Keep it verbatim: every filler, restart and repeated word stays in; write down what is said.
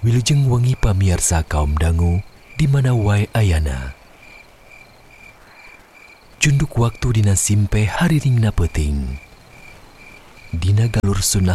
Wilujeng wengi pamiarsa kaum dangu di mana wae ayana. Junduk waktu dina simpe hariringna peuting. Dina galur sunnah